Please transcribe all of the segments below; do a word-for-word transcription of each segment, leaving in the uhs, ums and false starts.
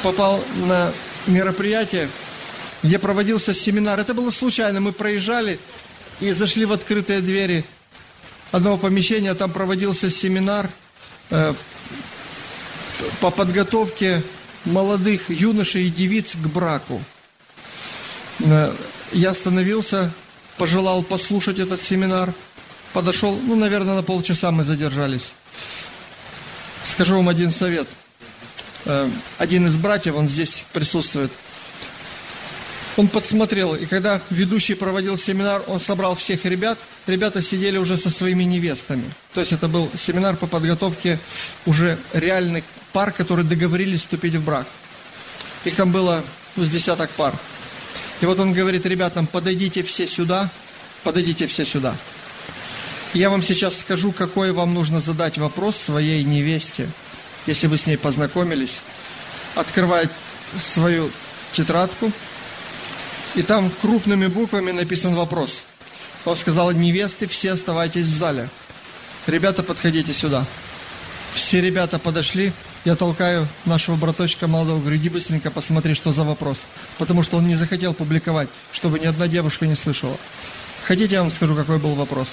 попал на мероприятие, где проводился семинар. Это было случайно. Мы проезжали и зашли в открытые двери одного помещения. Там проводился семинар э, по подготовке молодых юношей и девиц к браку. Э, я остановился, пожелал послушать этот семинар. Подошел, ну, наверное, на полчаса мы задержались. Скажу вам один совет. Э, один из братьев, он здесь присутствует, он подсмотрел, и когда ведущий проводил семинар, он собрал всех ребят, ребята сидели уже со своими невестами. То есть это был семинар по подготовке уже реальных пар, которые договорились вступить в брак. Их там было, ну, с десяток пар. И вот он говорит ребятам: подойдите все сюда, подойдите все сюда. Я вам сейчас скажу, какой вам нужно задать вопрос своей невесте, если вы с ней познакомились. Открывает свою тетрадку, и там крупными буквами написан вопрос. Он сказал: невесты, все оставайтесь в зале. Ребята, подходите сюда. Все ребята подошли. Я толкаю нашего браточка молодого, говорю: иди быстренько посмотри, что за вопрос. Потому что он не захотел публиковать, чтобы ни одна девушка не слышала. Хотите, я вам скажу, какой был вопрос?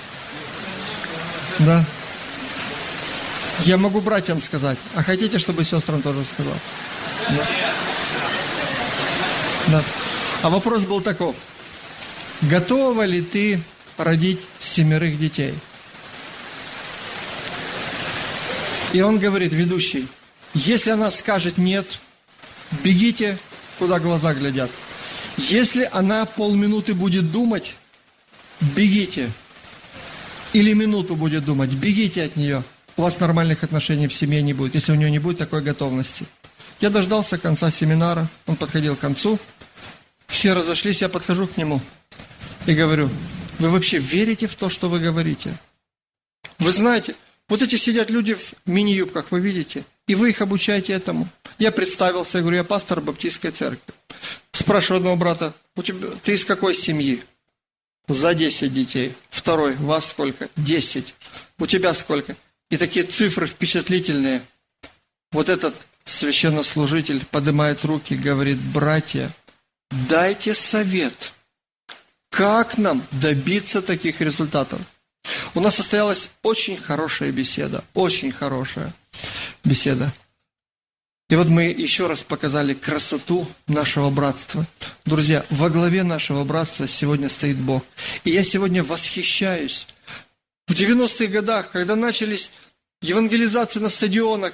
Да. Я могу братьям сказать. А хотите, чтобы сестрам тоже сказал? Да. Да. А вопрос был таков: готова ли ты родить семерых детей? И он говорит, ведущий: если она скажет нет, бегите, куда глаза глядят. Если она полминуты будет думать, бегите. Или минуту будет думать, бегите от нее. У вас нормальных отношений в семье не будет, если у нее не будет такой готовности. Я дождался конца семинара, он подходил к концу. Все разошлись, я подхожу к нему и говорю: вы вообще верите в то, что вы говорите? Вы знаете, вот эти сидят люди в мини-юбках, вы видите, и вы их обучаете этому. Я представился, я говорю: я пастор баптистской церкви. Спрашиваю одного брата: у тебя, ты из какой семьи? За десять детей. Второй: вас сколько? Десять. У тебя сколько? И такие цифры впечатлительные. Вот этот священнослужитель поднимает руки и говорит: братья, дайте совет, как нам добиться таких результатов. У нас состоялась очень хорошая беседа, очень хорошая беседа. И вот мы еще раз показали красоту нашего братства. Друзья, во главе нашего братства сегодня стоит Бог. И я сегодня восхищаюсь. В девяностых годах, когда начались евангелизации на стадионах,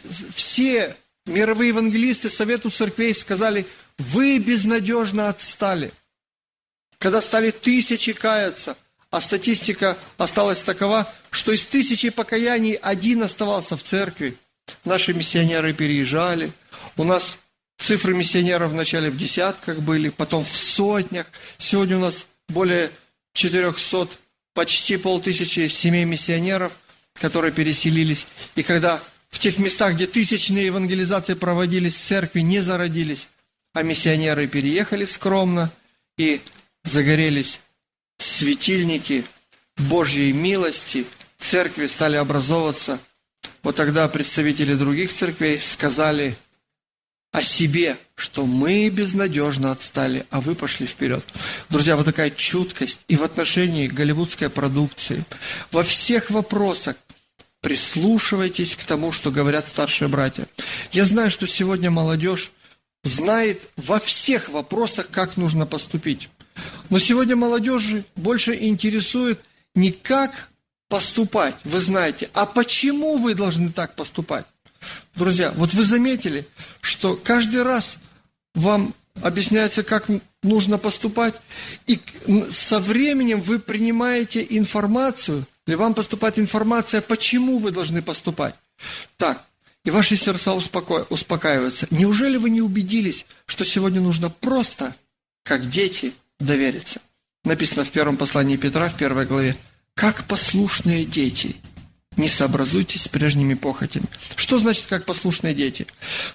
все мировые евангелисты Совету церквей сказали: вы безнадежно отстали. Когда стали тысячи каяться, а статистика осталась такова, что из тысячи покаяний один оставался в церкви. Наши миссионеры переезжали. У нас цифры миссионеров вначале в десятках были, потом в сотнях. Сегодня у нас более четырехсот, почти полтысячи семей миссионеров, которые переселились. И когда в тех местах, где тысячные евангелизации проводились, церкви не зародились, а миссионеры переехали скромно, и загорелись светильники Божьей милости, церкви стали образовываться. Вот тогда представители других церквей сказали о себе, что мы безнадежно отстали, а вы пошли вперед. Друзья, вот такая чуткость и в отношении голливудской продукции. Во всех вопросах прислушивайтесь к тому, что говорят старшие братья. Я знаю, что сегодня молодежь знает во всех вопросах, как нужно поступить. Но сегодня молодежи больше интересует не как поступать, вы знаете, а почему вы должны так поступать. Друзья, вот вы заметили, что каждый раз вам объясняется, как нужно поступать, и со временем вы принимаете информацию, или вам поступает информация, почему вы должны поступать. Так, и ваши сердца успоко... успокаиваются. Неужели вы не убедились, что сегодня нужно просто, как дети, довериться? Написано в первом послании Петра, в первой главе: «Как послушные дети, не сообразуйтесь с прежними похотями». Что значит «как послушные дети»?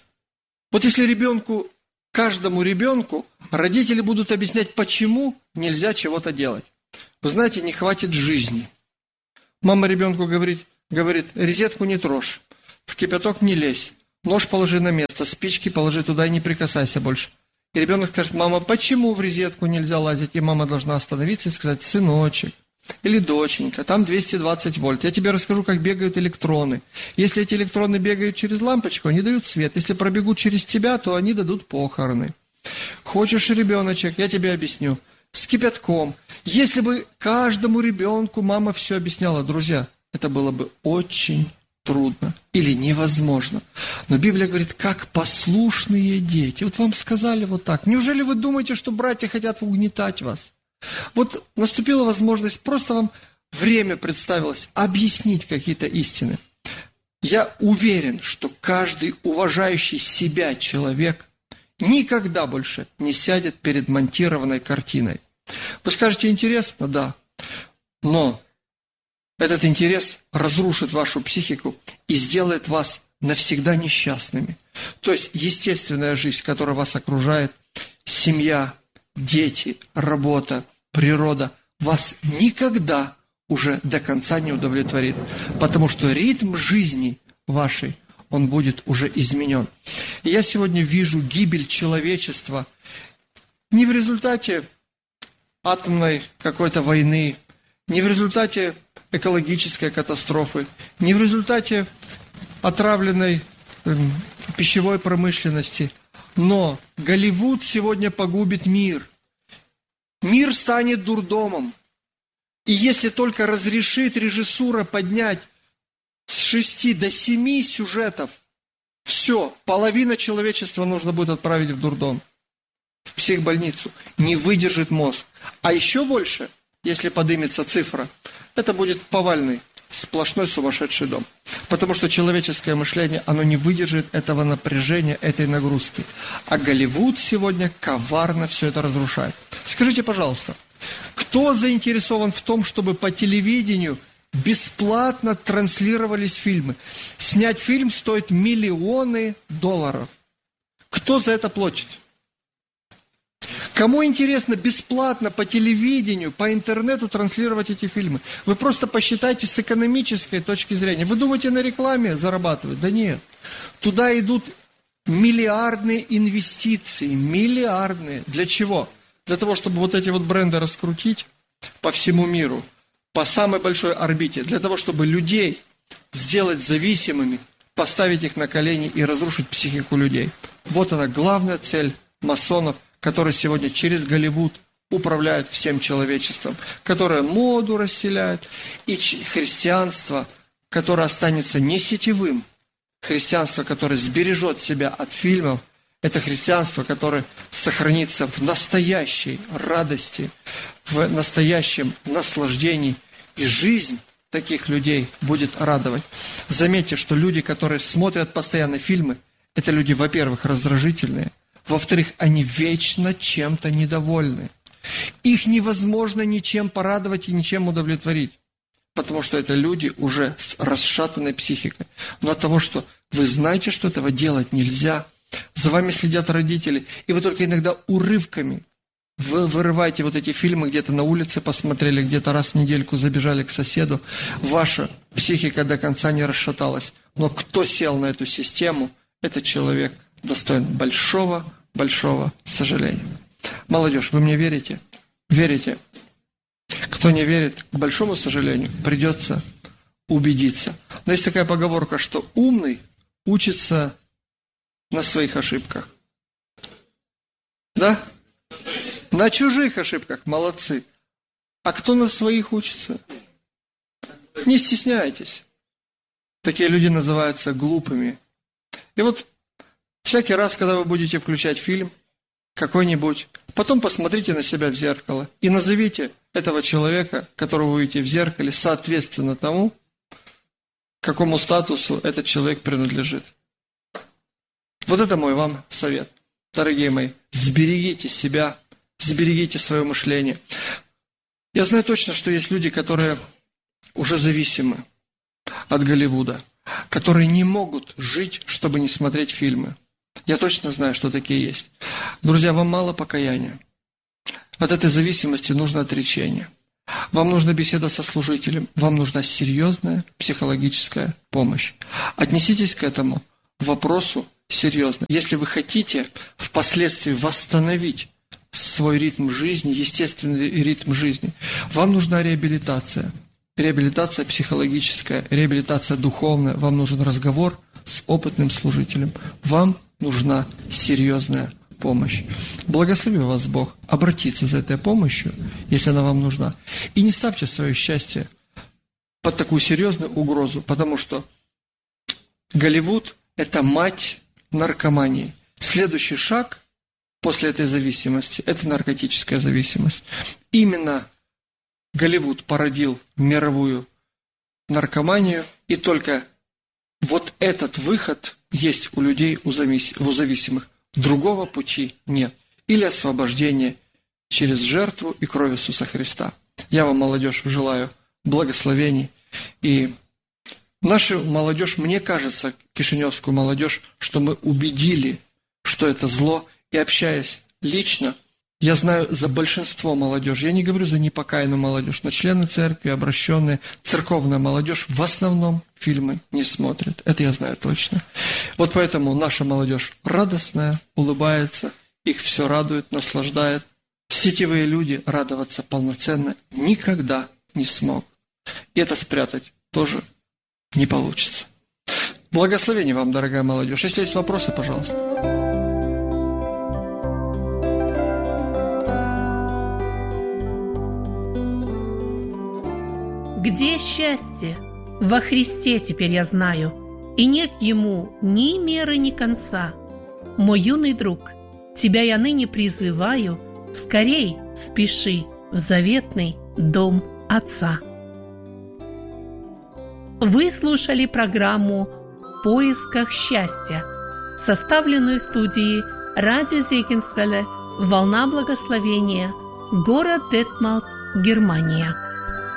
Вот если ребенку, каждому ребенку, родители будут объяснять, почему нельзя чего-то делать. Вы знаете, не хватит жизни. Мама ребенку говорит, говорит: розетку не трожь, в кипяток не лезь, нож положи на место, спички положи туда и не прикасайся больше. И ребенок скажет: мама, почему в розетку нельзя лазить? И мама должна остановиться и сказать: сыночек или доченька, там двести двадцать вольт. Я тебе расскажу, как бегают электроны. Если эти электроны бегают через лампочку, они дают свет. Если пробегут через тебя, то они дадут похороны. Хочешь, ребеночек, я тебе объясню. С кипятком. Если бы каждому ребенку мама все объясняла, друзья, это было бы очень трудно или невозможно. Но Библия говорит, как послушные дети. Вот вам сказали вот так. Неужели вы думаете, что братья хотят угнетать вас? Вот наступила возможность, просто вам время представилось объяснить какие-то истины. Я уверен, что каждый уважающий себя человек никогда больше не сядет перед монтированной картиной. Вы скажете, интересно? Да. Но этот интерес разрушит вашу психику и сделает вас навсегда несчастными. То есть естественная жизнь, которая вас окружает, семья, дети, работа, природа, вас никогда уже до конца не удовлетворит. Потому что ритм жизни вашей, он будет уже изменен. И я сегодня вижу гибель человечества не в результате атомной какой-то войны, не в результате экологической катастрофы, не в результате отравленной э, пищевой промышленности, но Голливуд сегодня погубит мир. Мир станет дурдомом. И если только разрешит режиссура поднять с шести до семи сюжетов, все, половина человечества нужно будет отправить в дурдом, в психбольницу. Не выдержит мозг. А еще больше, если поднимется цифра, это будет повальный, сплошной сумасшедший дом. Потому что человеческое мышление, оно не выдержит этого напряжения, этой нагрузки. А Голливуд сегодня коварно все это разрушает. Скажите, пожалуйста, кто заинтересован в том, чтобы по телевидению бесплатно транслировались фильмы? Снять фильм стоит миллионы долларов. Кто за это платит? Кому интересно бесплатно по телевидению, по интернету транслировать эти фильмы? Вы просто посчитайте с экономической точки зрения. Вы думаете, на рекламе зарабатывать? Да нет. Туда идут миллиардные инвестиции. Миллиардные. Для чего? Для того, чтобы вот эти вот бренды раскрутить по всему миру, по самой большой орбите. Для того, чтобы людей сделать зависимыми, поставить их на колени и разрушить психику людей. Вот она главная цель масонов, которые сегодня через Голливуд управляют всем человечеством, которое моду расселяет, и христианство, которое останется не сетевым, христианство, которое сбережет себя от фильмов, это христианство, которое сохранится в настоящей радости, в настоящем наслаждении, и жизнь таких людей будет радовать. Заметьте, что люди, которые смотрят постоянно фильмы, это люди, во-первых, раздражительные, во-вторых, они вечно чем-то недовольны. Их невозможно ничем порадовать и ничем удовлетворить, потому что это люди уже с расшатанной психикой. Но от того, что вы знаете, что этого делать нельзя, за вами следят родители, и вы только иногда урывками вы вырываете вот эти фильмы, где-то на улице посмотрели, где-то раз в недельку забежали к соседу, ваша психика до конца не расшаталась. Но кто сел на эту систему, этот человек достоин большого, большого сожаления. Молодежь, вы мне верите? Верите? Кто не верит, к большому сожалению, придется убедиться. Но есть такая поговорка, что умный учится на своих ошибках. Да? На чужих ошибках. Молодцы. А кто на своих учится? Не стесняйтесь. Такие люди называются глупыми. И вот всякий раз, когда вы будете включать фильм какой-нибудь, потом посмотрите на себя в зеркало и назовите этого человека, которого вы видите в зеркале, соответственно тому, какому статусу этот человек принадлежит. Вот это мой вам совет, дорогие мои. Сберегите себя, сберегите свое мышление. Я знаю точно, что есть люди, которые уже зависимы от Голливуда, которые не могут жить, чтобы не смотреть фильмы. Я точно знаю, что такие есть. Друзья, вам мало покаяния. От этой зависимости нужно отречение. Вам нужна беседа со служителем. Вам нужна серьезная психологическая помощь. Отнеситесь к этому вопросу серьезно. Если вы хотите впоследствии восстановить свой ритм жизни, естественный ритм жизни, вам нужна реабилитация. Реабилитация психологическая, реабилитация духовная. Вам нужен разговор с опытным служителем. Вам нужна серьезная помощь. Благослови вас Бог обратиться за этой помощью, если она вам нужна. И не ставьте свое счастье под такую серьезную угрозу, потому что Голливуд – это мать наркомании. Следующий шаг после этой зависимости – это наркотическая зависимость. Именно Голливуд породил мировую наркоманию, и только вот этот выход есть у людей, у зависимых. Другого пути нет. Или освобождение через жертву и кровь Иисуса Христа. Я вам, молодежь, желаю благословений. И нашу молодежь, мне кажется, кишиневскую молодежь, что мы убедили, что это зло, и общаясь лично, я знаю за большинство молодежи, я не говорю за непокаянную молодежь, но члены церкви, обращенные, церковная молодежь в основном фильмы не смотрят. Это я знаю точно. Вот поэтому наша молодежь радостная, улыбается, их все радует, наслаждает. Сетевые люди радоваться полноценно никогда не смогут. И это спрятать тоже не получится. Благословения вам, дорогая молодежь. Если есть вопросы, пожалуйста. Где счастье? Во Христе теперь я знаю, и нет ему ни меры, ни конца. Мой юный друг, тебя я ныне призываю, скорей спеши в заветный дом Отца. Вы слушали программу «В поисках счастья», составленную студией радио Зегенсвелле «Волна благословения», город Детмалт, Германия.